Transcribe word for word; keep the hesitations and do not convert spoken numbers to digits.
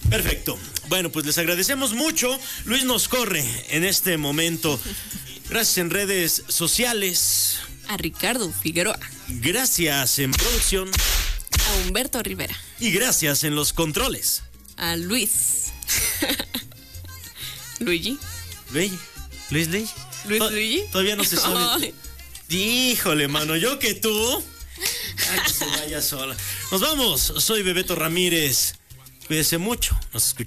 Perfecto. Bueno, pues les agradecemos mucho. Luis nos corre en este momento. Gracias en redes sociales. A Ricardo Figueroa. Gracias en producción. A Humberto Rivera. Y gracias en los controles. A Luis. Luigi. Luigi. Luis Luigi. Luis To- Luigi. Todavía no se sabe. Ay. Híjole, mano, yo que tú. Ay, que se vaya sola. Nos vamos. Soy Bebeto Ramírez. Cuídese mucho. Nos escuchamos.